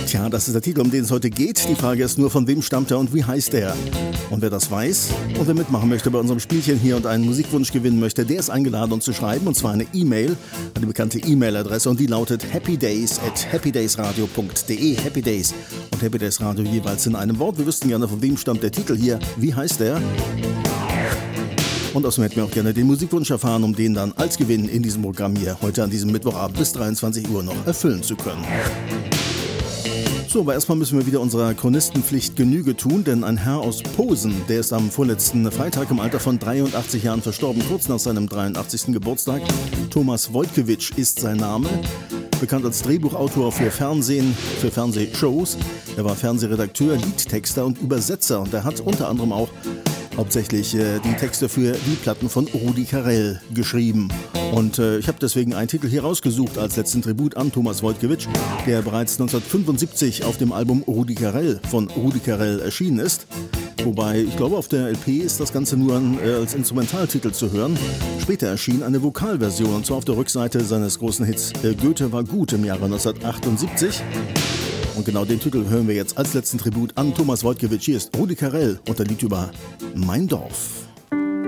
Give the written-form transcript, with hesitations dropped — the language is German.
Tja, das ist der Titel, um den es heute geht. Die Frage ist nur, von wem stammt er und wie heißt er? Und wer das weiß und wer mitmachen möchte bei unserem Spielchen hier und einen Musikwunsch gewinnen möchte, der ist eingeladen, uns zu schreiben. Und zwar eine E-Mail, eine bekannte E-Mail-Adresse. Und die lautet happydays@happydaysradio.de. Happy Days und Happy Days Radio jeweils in einem Wort. Wir wüssten gerne, von wem stammt der Titel hier. Wie heißt er? Und außerdem hätten wir auch gerne den Musikwunsch erfahren, um den dann als Gewinn in diesem Programm hier heute an diesem Mittwochabend bis 23 Uhr noch erfüllen zu können. So, aber erstmal müssen wir wieder unserer Chronistenpflicht Genüge tun, denn ein Herr aus Posen, der ist am vorletzten Freitag im Alter von 83 Jahren verstorben, kurz nach seinem 83. Geburtstag. Thomas Wojtkiewicz ist sein Name, bekannt als Drehbuchautor für Fernsehen, für Fernsehshows. Er war Fernsehredakteur, Liedtexter und Übersetzer und er hat unter anderem auch hauptsächlich die Texte für die Platten von Rudi Carrell geschrieben. Und ich habe deswegen einen Titel hier rausgesucht als letzten Tribut an Thomas Wojtkiewicz, der bereits 1975 auf dem Album Rudi Carrell von Rudi Carrell erschienen ist. Wobei, ich glaube, auf der LP ist das Ganze nur als Instrumentaltitel zu hören. Später erschien eine Vokalversion, und zwar auf der Rückseite seines großen Hits Goethe war gut im Jahre 1978. Und genau den Titel hören wir jetzt als letzten Tribut an Thomas Wojtkiewicz. Hier ist Rudi Carrell und der Lied über Mein Dorf.